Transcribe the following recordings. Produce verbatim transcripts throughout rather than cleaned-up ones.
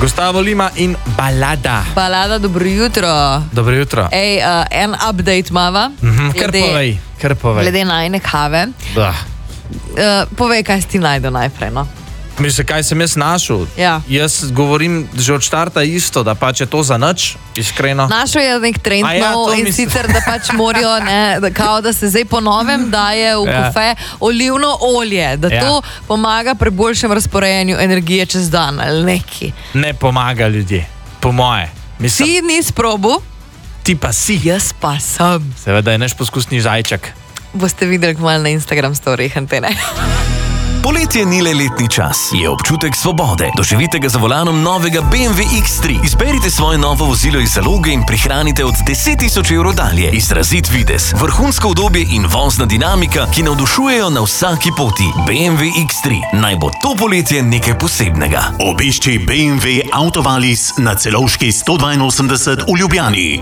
Gustavo Lima in Balada. Balada, dobro jutro. Dobro jutro. Ej, uh, en update mava. Mhm, kar povej, kar povej. Glede najne kave. Da. Uh, povej, kaj si ti najdel najprej, no? Mislim, kaj sem jaz našel? Ja. Jaz govorim že od štarta isto, da pač je to za nič, iskreno. Našel je nek trend A ja, nov to in mislim. sicer, da pač morajo, ne, da, kao, da se zdaj po novem daje v Ja. kafe olivno olje, da Ja. to pomaga pri boljšem razporejanju energije čez dan ali neki. Ne pomaga ljudje, po moje. Mislim, Ti nisi probil, ti pa si. jaz pa sem. Seveda je naš poskusni zajček. Boste videli kmalu na Instagram storyjih, antene. Poletje ni le letni čas, je občutek svobode. Doživite ga za volanom novega B M W X tri. Izberite svoje novo vozilo iz zaloge in prihranite od deset tisoč evrov dalje. Izrazit videz, vrhunsko udobje in vozna dinamika, ki navdušujejo na vsaki poti. B M W X tri. Naj bo to poletje nekaj posebnega. Obišči B M W Autovalis na Celovški sto dvainosemdeset v Ljubljani.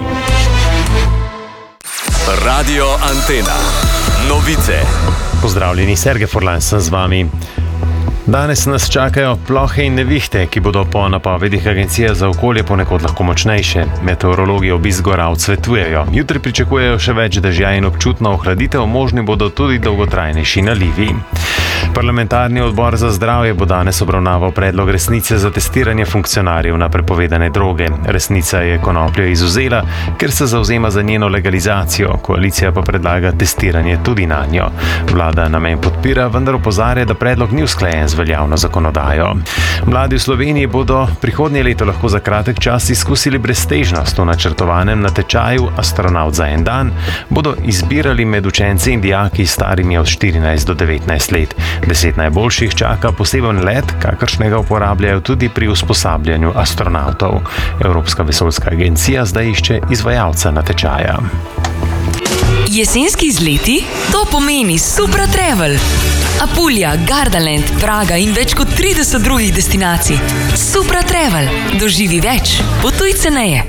Radio Antena. Novice. Pozdravljeni, Sergej Furlan sem z vami. Danes nas čakajo plohe in nevihte, ki bodo po napovedih Agencije za okolje ponekod lahko močnejše. Meteorologi obisk gora odsvetujejo. Jutri pričakujejo še več dežja in občutno ohladitev, možni bodo tudi dolgotrajnejši nalivi. Parlamentarni odbor za zdravje bo danes obravnaval predlog resnice za testiranje funkcionarjev na prepovedane droge. Resnica je konopljo izvzela, ker se zavzema za njeno legalizacijo, koalicija pa predlaga testiranje tudi na njo. Vlada namen podpira, vendar opozarja, da predlog ni usklajen z veljavno zakonodajo. Mladi v Sloveniji bodo prihodnje leto lahko za kratek čas izkusili breztežnost. V načrtovanem natečaju Astronavt za en dan bodo izbirali med učenci in dijaki starimi od štirinajst do devetnajst let. Deset najboljših čaka poseben let, kakršnega uporabljajo tudi pri usposabljanju astronavtov. Evropska vesoljska agencija zdaj išče izvajalca natečaja. Jesenski izleti? To pomeni Supra Travel. Apulja, Gardaland, Praga in več kot trideset drugih destinacij. Supra Travel. Doživi več. Potuj ceneje.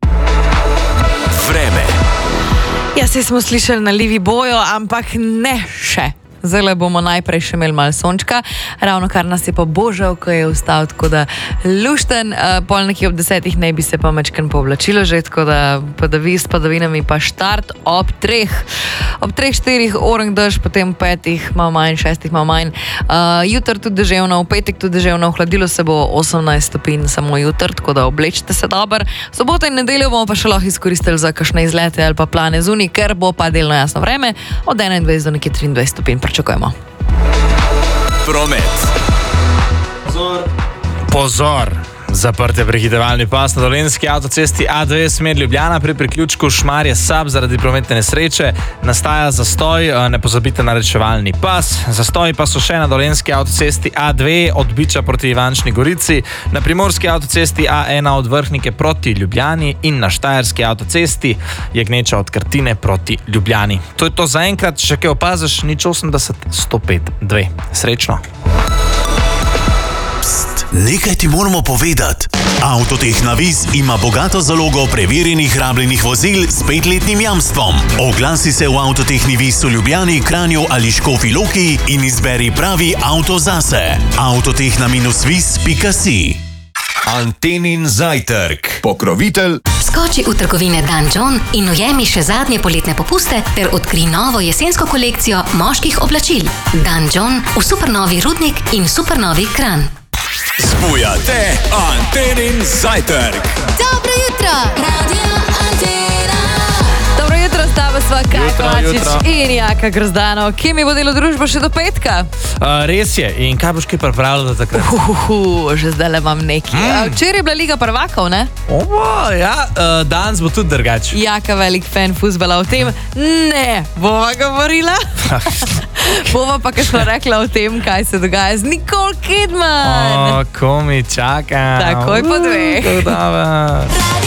Vreme. Ja, se smo slišali na Livi bojo, ampak ne še. Zdaj bomo najprej še imeli malo sončka, ravno kar nas je pa božal, ko je vstal, tako da lušten, uh, pol nekje ob desetih naj bi se pa mečken povlačilo že, tako da padavi s padavinami pa štart ob treh. Ob treh, štirih orang dež, potem petih malo manj, šestih malo manj. Uh, jutr tudi deževno, v petek tudi deževno, ohladilo se bo osemnajst stopinj samo jutr, tako da oblečite se dober. Soboto in nedeljo bomo pa še lahko izkoristili za kakšne izlete ali pa plane zunaj, ker bo pa delno jasno vreme, od enaindvajset do nekje triindvajset stopinj. Čakajmo. Promet. Pozor. Pozor. Zaprt je prehitevalni pas na dolenjski avtocesti A dve smer Ljubljana pri priključku Šmarje-Sab zaradi prometne nesreče. Nastaja zastoj, ne pozabite na reševalni pas. Zastoji pa so še na dolenjski avtocesti A dve od Biča proti Ivančni Gorici, na primorski avtocesti A ena od Vrhnike proti Ljubljani in na štajerski avtocesti Jegneča od Krtine proti Ljubljani. To je to za enkrat, še kaj opaziš, nič osemdeset, sto pet, dve. Srečno. Nekaj ti moramo povedati. Avtotehna Viz ima bogato zalogo preverjenih rabljenih vozil s petletnim jamstvom. Oglasi se v Avtotehni Viz v Ljubljani, Kranju ali Škofji Loki in izberi pravi avto zase. avtotehna viz pika si. Antenin zajtrk. Pokrovitelj. Skoči v trgovine Dan John in ujemi še zadnje poletne popuste ter odkri novo jesensko kolekcijo moških oblačil. Dan John v supernovi Rudnik in supernovi Kranj. Zbujate Antenin zajtrk. Dobro jutro! Radio Antena. Dobro jutro, stava sva Kaj Jutro, Kovačič jutro. in Jaka Grozdanov. Kje mi bo delo družbo še do petka? Uh, res je. In kaj boš kaj pripravljal do takrat? Uhuhu, že zdaj le imam nekaj. Mm. Včeraj je bila Liga prvakov, ne? Obo, ja, uh, danes bo tudi drugač. Jaka velik fan fuzbala o tem. Ne, bova govorila. Bova pa, kaj smo rekla o tem, kaj se dogaja z Nicole Kidman. O, ko mi čaka. Takoj po dveh. Uh,